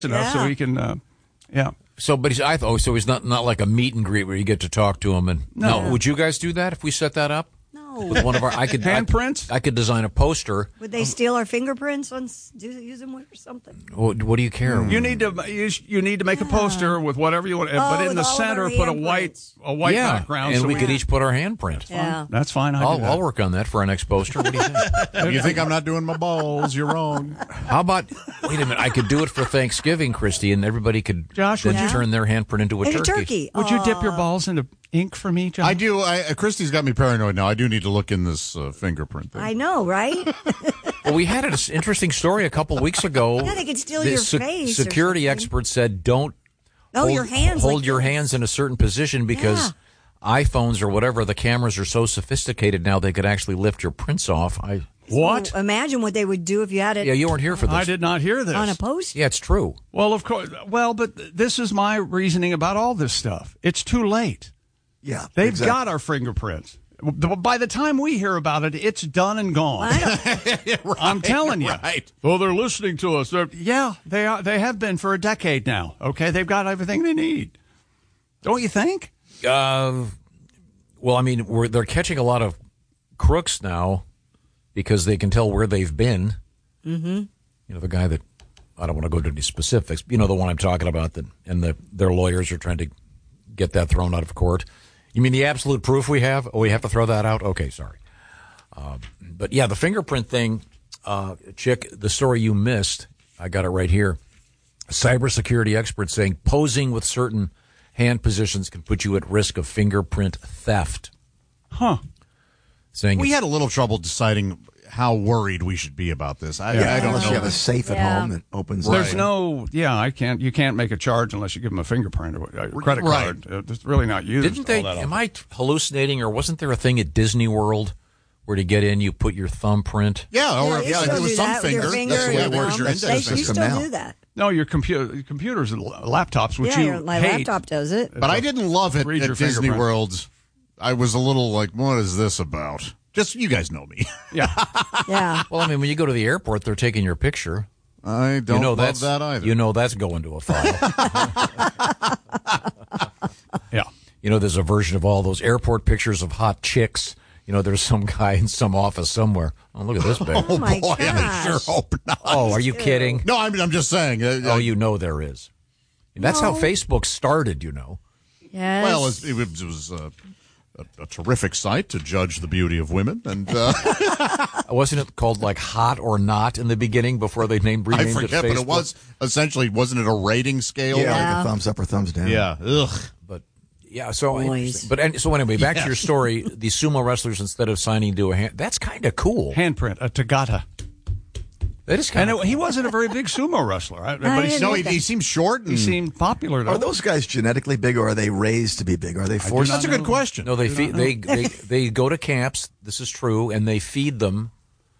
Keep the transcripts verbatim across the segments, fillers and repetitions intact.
enough Yeah. so he can, uh, yeah. So, but he's I oh, so he's not not like a meet and greet where you get to talk to him and No. no. Would you guys do that if we set that up? No. With one of our, I could Handprints? I, I could design a poster. Would they steal our fingerprints on s- do use them with or something? What, what do you care? You need to you, you need to make a poster with whatever you want, Oh, but in with the all of center our put a white handprints. a white yeah, background, and so we could each put our handprint. Yeah. That's fine. I do I'll, that. I'll work on that for our next poster. What do you think? If you think I'm not doing my balls, you're wrong. How about, wait a minute, I could do it for Thanksgiving, Christy, and everybody could Josh, then would you- turn their handprint into a Like turkey. a turkey. Would you dip your balls into ink for me, Josh? I do. I, uh, Christy's got me paranoid now. I do need to look in this uh, fingerprint thing. I know, right? Well, we had an interesting story a couple weeks ago. Yeah, they could steal The your se- face or Security something. experts said don't Oh, hold, your hands. hold like your this. hands in a certain position because iPhones or whatever, the cameras are so sophisticated now they could actually lift your prints off. I What? So imagine what they would do if you had it Yeah, you weren't here for this. I did not hear this. on a post. Yeah, it's true. Well, of course. Well, but th- this is my reasoning about all this stuff. It's too late. Yeah, They've exactly. got our fingerprints. By the time we hear about it, it's done and gone. I'm telling you. Right. Well, they're listening to us. They're, yeah, they are. They have been for a decade now. Okay, they've got everything they need. Don't you think? Uh, well, I mean, we're, they're catching a lot of crooks now because they can tell where they've been. Mm-hmm. You know, the guy that, I don't want to go into any specifics, you know, the one I'm talking about, that, and the, their lawyers are trying to get that thrown out of court. You mean the absolute proof we have? Oh, we have to throw that out? Okay, sorry. Uh, but yeah, the fingerprint thing, uh, Chick, the story you missed, I got it right here. Cybersecurity experts saying posing with certain hand positions can put you at risk of fingerprint theft. Huh. Saying We it's- had a little trouble deciding how worried we should be about this. I, Yeah, I don't unless know. you have a safe at Yeah. home that opens. There's up. no. Yeah, I can't. You can't make a charge unless you give them a fingerprint or a credit Right. card. Uh, It's really not used. Didn't they? all that Am often. I t- hallucinating, or wasn't there a thing at Disney World where to get in you put your thumbprint? Yeah, or you yeah, still it was do some that with finger. your finger That's the and way your it works. thumb. Your That's index They, you system still now. do that. No, your computer, computers, and laptops, which Yeah, you your, my hate. laptop does it. But I didn't love it Read your at Disney fingerprint. World. I was a little like, what is this about? Just, you guys know me. Yeah. Yeah. Well, I mean, when you go to the airport, they're taking your picture. I don't you know love that's, that either. You know that's going to a file. Yeah. You know, there's a version of all those airport pictures of hot chicks. You know, there's some guy in some office somewhere. Oh, look at this pic. Oh my Boy, I gosh. sure hope not. Oh, are you kidding? No, I'm, I'm just saying. Uh, Oh, you know there is. That's how No. Facebook started, you know. Yes. Well, it was, it was, it was uh, a, a terrific site to judge the beauty of women, and uh, Wasn't it called like Hot or Not in the beginning before they named I renamed forget, it Facebook? but it was essentially, wasn't it a rating scale? Yeah, Yeah. like a thumbs up or thumbs down. Yeah. Ugh. But yeah, so Boys. interesting. But and, so anyway, back to your story. The sumo wrestlers, instead of signing to a hand, that's kind of cool. Handprint, a Tagata. That is And kind of. it, he wasn't a very big sumo wrestler, right? I but he, didn't No, know he, that. he seems short. And, he seemed popular. Though. Are those guys genetically big, or are they raised to be big? Are they forced? that's a good question. No, they feed, they, they they go to camps. This is true, and they feed them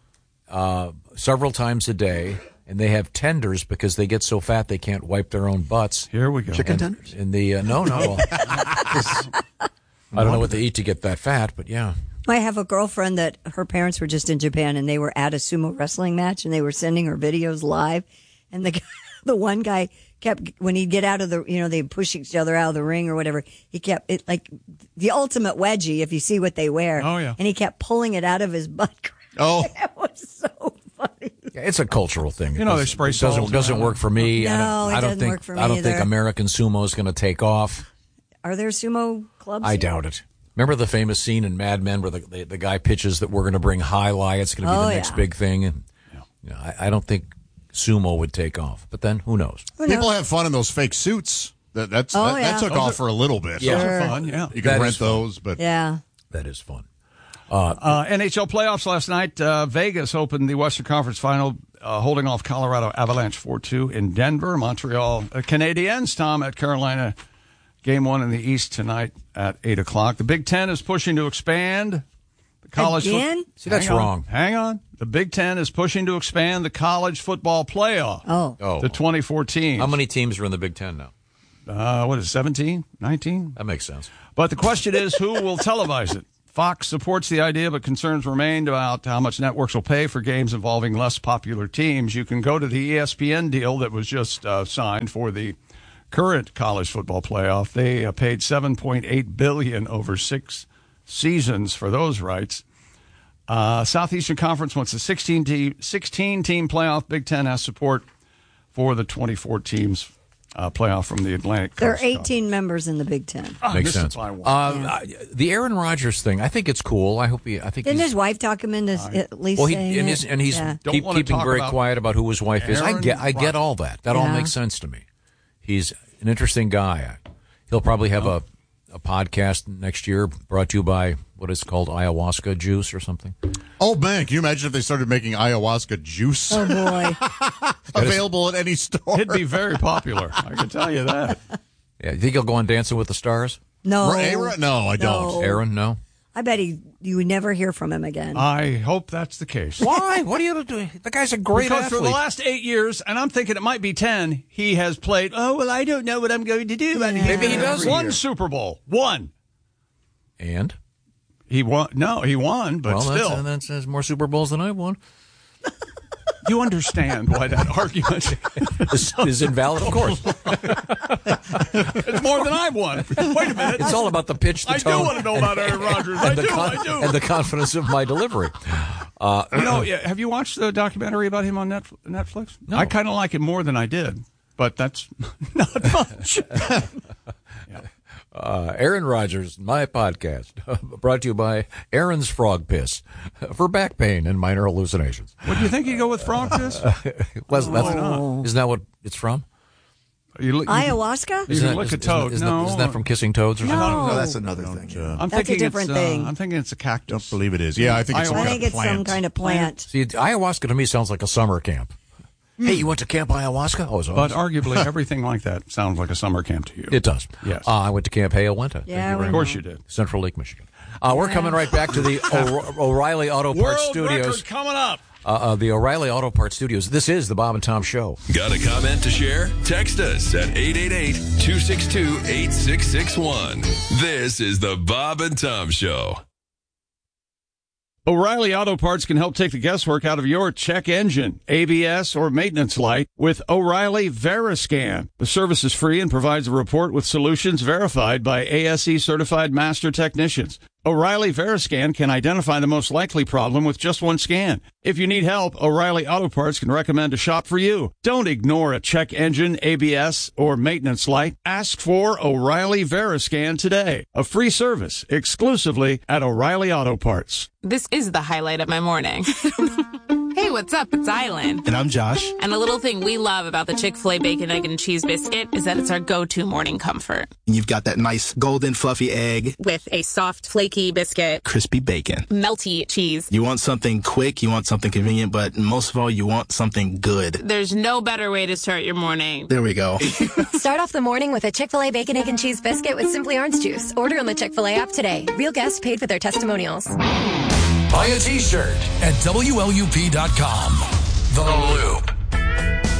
uh, several times a day, and they have tenders because they get so fat they can't wipe their own butts. Here we go. Chicken tenders? In the uh, no, no, I don't know what they eat to get that fat, but yeah. I have a girlfriend that her parents were just in Japan and they were at a sumo wrestling match and they were sending her videos live. And the guy, the one guy kept, when he'd get out of the, you know, they'd push each other out of the ring or whatever, he kept it like the ultimate wedgie, if you see what they wear. Oh, yeah. And he kept pulling it out of his butt crack. Oh. That was so funny. Yeah, it's a cultural thing. You know, they It spray doesn't salt doesn't around. work for me. I No, don't, it I don't doesn't think work for me I don't think either. American sumo is going to take off. Are there sumo clubs? I here? doubt it. Remember the famous scene in Mad Men where the the, the guy pitches that we're going to bring highlight. It's going to be Oh, the next yeah. big thing. And you know, I, I don't think sumo would take off. But then who knows? Who knows? People have fun in those fake suits. That that's Oh, that, yeah. that took Those off are- for a little bit. Yeah. Those Sure. are fun, yeah. You That can is rent fun. those, but Yeah. That is fun. Uh, N H L playoffs last night. Uh, Vegas opened the Western Conference Final, uh, holding off Colorado Avalanche four two in Denver. Montreal uh, Canadiens, Tom, at Carolina. Game one in the East tonight at eight o'clock. The Big Ten is pushing to expand the college foot- Again? See, that's Hang on. wrong. Hang on. The Big Ten is pushing to expand the college football playoff. Oh. Oh, The twenty fourteen. how many teams are in the Big Ten now? Uh, what is it, seventeen, nineteen? That makes sense. But the question is, who will televise it? Fox supports the idea, but concerns remained about how much networks will pay for games involving less popular teams. You can go to the E S P N deal that was just uh, signed for the current college football playoff. They uh, paid seven point eight billion dollars over six seasons for those rights. Uh, Southeastern Conference wants a sixteen-team sixteen-team playoff. Big Ten has support for the twenty-four teams uh, playoff from the Atlantic Coast. There are eighteen members in the Big Ten. Oh, Makes this is sense. what I want. Uh, uh, the Aaron Rodgers thing, I think it's cool. I hope he. I think Didn't he's, his wife talk him into at least well, he, saying and, it? he's, and he's Yeah. Don't keep, wanna keeping talk very about quiet about who his wife is. I Aaron get, I get Rodgers. all that. That all Yeah. makes sense to me. He's an interesting guy. He'll probably have a, a podcast next year brought to you by what is called ayahuasca juice or something. Oh, man, can you imagine if they started making ayahuasca juice Oh boy! available at any store? It'd be very popular. I can tell you that. Yeah, you think he'll go on Dancing with the Stars? No, Aaron? No, I don't. No. Aaron, no. I bet he. You would never hear from him again. I hope that's the case. Why? What are you doing? The guy's a great Because athlete. for the last eight years, and I'm thinking it might be ten, he has played, oh, well, I don't know what I'm going to do. But Yeah. Maybe he does. One Super Bowl. One. and He won. No, he won, but well, still. that's, that's, that's more Super Bowls than I've won. You understand why that argument Is, is invalid, of course. is more than I've won. Wait a minute. It's all about the pitch, the I do tone, want to know about Aaron Rodgers. I and the do, con- I do. and the confidence of my delivery. Uh, You know, yeah, have you watched the documentary about him on Netf- Netflix? No. I kind of like it more than I did, but that's not much. Uh, Aaron Rodgers, my podcast, brought to you by Aaron's Frog Piss for back pain and minor hallucinations. What do you think you go with frog piss? Was, that's, why not? Isn't that what it's from? You look, you, Ayahuasca? You Isn't can that- look is- at Toad. Isn't, no. that, isn't that from Kissing Toads or something? No. No, that's another thing. Uh, I'm That's a thinking different it's, uh, thing. I'm thinking it's a cactus. don't believe it is. Yeah, I think it's some I I kind think of it's some plant. kind of plant. See, ayahuasca to me sounds like a summer camp. Hey, you went to Camp Ayahuasca? Oh, it was But awesome. arguably, everything like that sounds like a summer camp to you. It does. Yes. Uh, I went to Camp Hayawenta. Yeah, Of we course know. you did. Central Lake, Michigan. Uh, we're coming right back to the o- O'Reilly Auto Parts World Studios. record coming up. Uh, uh, the O'Reilly Auto Parts Studios. This is the Bob and Tom Show. Got a comment to share? Text us at eight eight eight, two six two, eight six six one. This is the Bob and Tom Show. O'Reilly Auto Parts can help take the guesswork out of your check engine, A B S, or maintenance light with O'Reilly Veriscan. The service is free and provides a report with solutions verified by A S E certified master technicians. O'Reilly Veriscan can identify the most likely problem with just one scan. If you need help, O'Reilly Auto Parts can recommend a shop for you. Don't ignore a check engine, A B S, or maintenance light. Ask for O'Reilly Veriscan today. A free service exclusively at O'Reilly Auto Parts. This is the highlight of my morning. Hey, what's up? It's Island. And I'm Josh. And a little thing we love about the Chick-fil-A Bacon, Egg, and Cheese Biscuit is that it's our go-to morning comfort. And you've got that nice golden fluffy egg, With a soft, flaky biscuit, crispy bacon. melty cheese. You want something quick, you want something convenient, but most of all, you want something good. There's no better way to start your morning. There we go. Start off the morning with a Chick-fil-A Bacon, Egg, and Cheese Biscuit with Simply Orange Juice. Order on the Chick-fil-A app today. Real guests paid for their testimonials. Buy a t-shirt at W L U P dot com. The Loop.